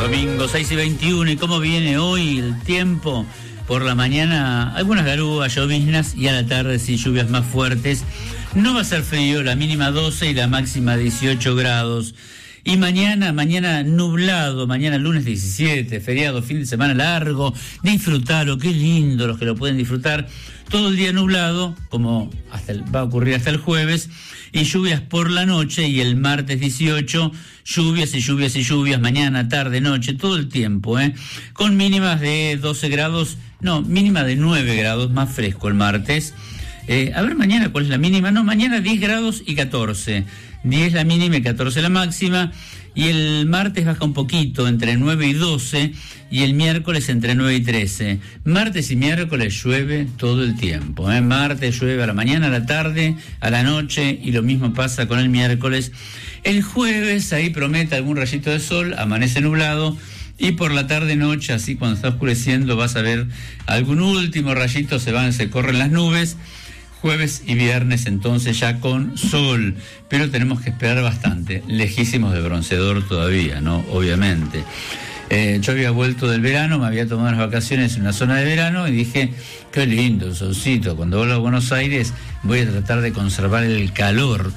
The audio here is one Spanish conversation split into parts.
Domingo 6:21, ¿y cómo viene hoy el tiempo? Por la mañana algunas garúas, lloviznas, y a la tarde sí lluvias más fuertes. No va a ser frío, la mínima 12 y la máxima 18 grados. Y mañana nublado, mañana lunes 17, feriado, fin de semana largo. Disfrutalo, qué lindo los que lo pueden disfrutar. Todo el día nublado, como va a ocurrir hasta el jueves, y lluvias por la noche, y el martes 18, lluvias y lluvias y lluvias, mañana, tarde, noche, todo el tiempo, con mínimas de 12 grados, no, mínima de 9 grados, más fresco el martes. A ver mañana cuál es la mínima, no, mañana 10 grados y 14. 10 la mínima y 14 la máxima, y el martes baja un poquito, entre 9 y 12, y el miércoles entre 9 y 13. Martes y miércoles llueve todo el tiempo, Martes llueve a la mañana, a la tarde, a la noche, y lo mismo pasa con el miércoles. El jueves ahí promete algún rayito de sol, amanece nublado, y por la tarde-noche, así cuando está oscureciendo, vas a ver algún último rayito, se corren las nubes. Jueves y viernes entonces ya con sol, pero tenemos que esperar bastante, lejísimos de bronceador todavía, ¿no? Obviamente. Yo había vuelto del verano, me había tomado unas vacaciones en una zona de verano y dije, qué lindo el solcito, cuando vuelva a Buenos Aires voy a tratar de conservar el color,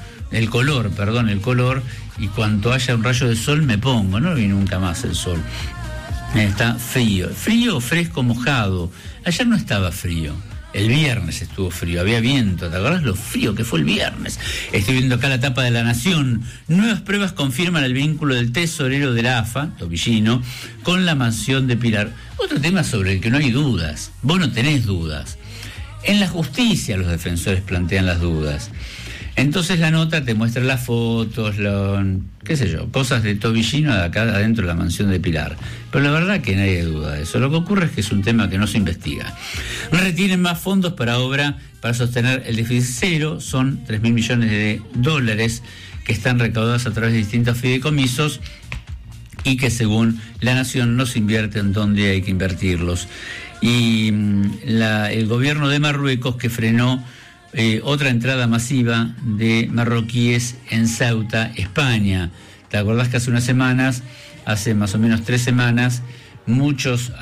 y cuando haya un rayo de sol me pongo, no vi nunca más el sol. Está frío, fresco, mojado. Ayer no estaba frío. El viernes estuvo frío, había viento, ¿te acordás lo frío que fue el viernes? Estoy viendo acá la tapa de La Nación. Nuevas pruebas confirman el vínculo del tesorero de la AFA, Tobillino, con la mansión de Pilar. Otro tema sobre el que no hay dudas, vos no tenés dudas. En la justicia los defensores plantean las dudas. Entonces la nota te muestra las fotos, cosas de Tobillino de acá adentro de la mansión de Pilar. Pero la verdad que nadie duda de eso. Lo que ocurre es que es un tema que no se investiga. Retienen más fondos para obra para sostener el déficit cero. Son 3.000 millones de dólares que están recaudados a través de distintos fideicomisos y que según La Nación no se invierten donde hay que invertirlos. Y el gobierno de Marruecos que frenó otra entrada masiva de marroquíes en Ceuta, España. ¿Te acordás que hace más o menos 3 semanas, muchos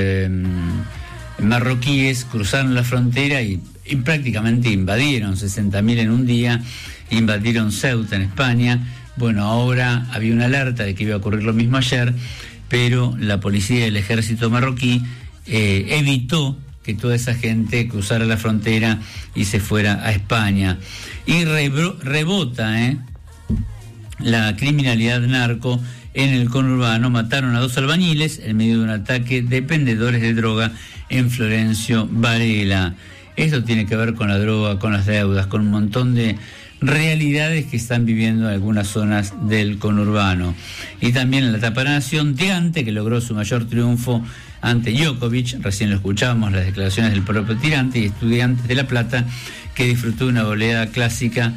marroquíes cruzaron la frontera y prácticamente invadieron, 60.000 en un día, invadieron Ceuta en España? Bueno, ahora había una alerta de que iba a ocurrir lo mismo ayer, pero la policía y el ejército marroquí evitó que toda esa gente cruzara la frontera y se fuera a España. Y rebota la criminalidad narco en el conurbano. Mataron a 2 albañiles en medio de un ataque de vendedores de droga en Florencio Varela. Esto tiene que ver con la droga, con las deudas, con un montón de realidades que están viviendo en algunas zonas del conurbano. Y también en la etapa de la Nación, Tirante, que logró su mayor triunfo ante Djokovic, recién lo escuchamos, las declaraciones del propio Tirante, y Estudiantes de La Plata, que disfrutó de una goleada clásica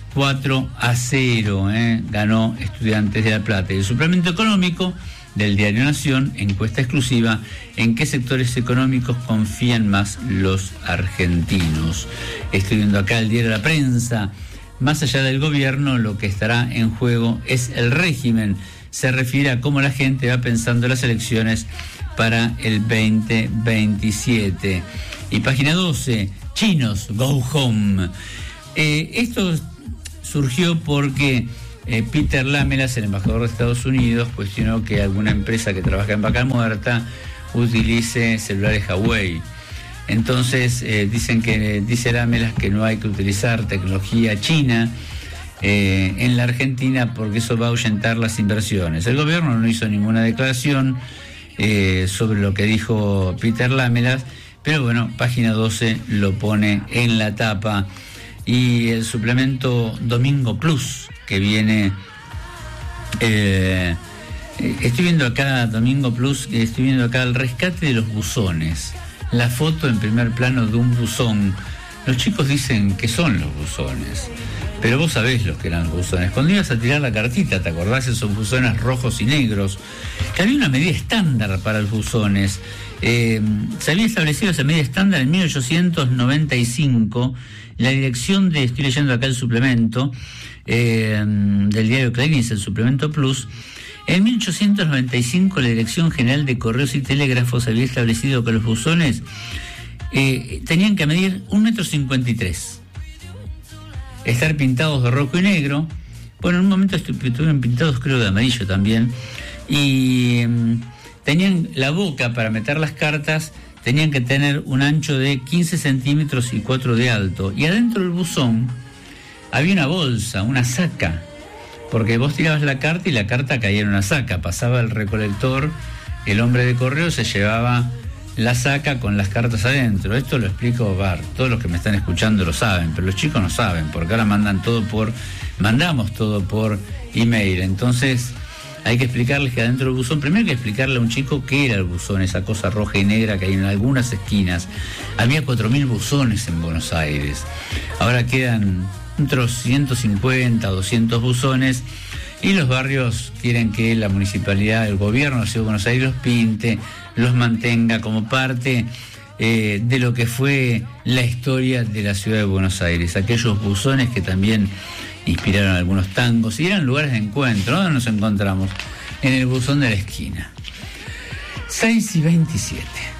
4-0, ganó Estudiantes de La Plata. Y el suplemento económico del diario Nación, encuesta exclusiva, ¿en qué sectores económicos confían más los argentinos? Estoy viendo acá el diario La Prensa. Más allá del gobierno, lo que estará en juego es el régimen. Se refiere a cómo la gente va pensando las elecciones para el 2027. Y página 12, chinos, go home. Esto surgió porque Peter Lamelas, el embajador de Estados Unidos, cuestionó que alguna empresa que trabaja en Vaca Muerta utilice celulares Huawei. Entonces dice Lamelas que no hay que utilizar tecnología china en la Argentina porque eso va a ahuyentar las inversiones. El gobierno no hizo ninguna declaración sobre lo que dijo Peter Lamelas, pero bueno, página 12 lo pone en la tapa. Y el suplemento Domingo Plus que viene, estoy viendo acá Domingo Plus, estoy viendo acá el rescate de los buzones, la foto en primer plano de un buzón. Los chicos dicen que son los buzones, pero vos sabés los que eran los buzones. Cuando ibas a tirar la cartita, ¿te acordás? Esos buzones rojos y negros, que había una medida estándar para los buzones. Se había establecido esa medida estándar en 1895. La dirección estoy leyendo acá el suplemento del diario Clarín, el suplemento Plus, En 1895 la Dirección General de Correos y Telégrafos había establecido que los buzones tenían que medir 1,53 metros, estar pintados de rojo y negro. Bueno, en un momento estuvieron pintados creo de amarillo también, y tenían la boca para meter las cartas, tenían que tener un ancho de 15 centímetros y 4 de alto, y adentro del buzón había una bolsa, una saca, porque vos tirabas la carta y la carta caía en una saca, pasaba el recolector, el hombre de correo se llevaba la saca con las cartas adentro. Esto lo explico, todos los que me están escuchando lo saben, pero los chicos no saben, porque ahora mandamos todo por email. Entonces hay que explicarles que adentro del buzón, primero hay que explicarle a un chico qué era el buzón, esa cosa roja y negra que hay en algunas esquinas. Había 4.000 buzones en Buenos Aires, ahora quedan otros 150, 200 buzones, y los barrios quieren que la municipalidad, el gobierno de la Ciudad de Buenos Aires los pinte, los mantenga como parte de lo que fue la historia de la Ciudad de Buenos Aires, aquellos buzones que también inspiraron algunos tangos y eran lugares de encuentro. ¿Dónde nos encontramos? En el buzón de la esquina. 6:27.